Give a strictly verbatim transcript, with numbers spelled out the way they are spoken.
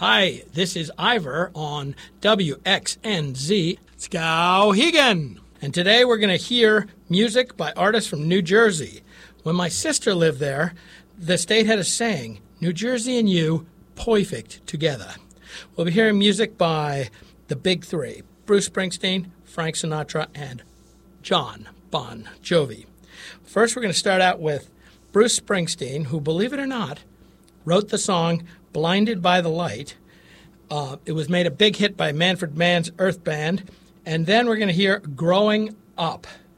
Hi, this is Ivor on W X N Z Skowhegan. And today we're going to hear music by artists from New Jersey. When my sister lived there, the state had a saying, New Jersey and you, perfect together. We'll be hearing music by the big three, Bruce Springsteen, Frank Sinatra, and John Bon Jovi. First, we're going to start out with Bruce Springsteen, who, believe it or not, wrote the song Blinded by the Light. Uh, it was made a big hit by Manfred Mann's Earth Band. And then we're going to hear Growing Up